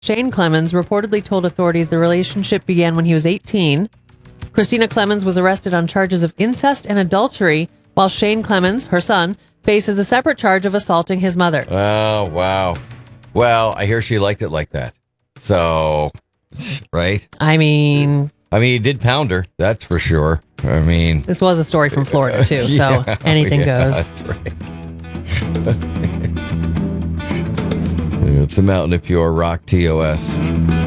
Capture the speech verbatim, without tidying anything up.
Shane Clemens reportedly told authorities the relationship began when he was eighteen. Christina Clemens was arrested on charges of incest and adultery, while Shane Clemens, her son, faces a separate charge of assaulting his mother. Oh, wow. Well, I hear she liked it like that. So, right? I mean... I mean, he did pound her, that's for sure. I mean... This was a story from Florida, too, yeah, so anything yeah, goes. That's right. It's a Mountain of Pure Rock T O S.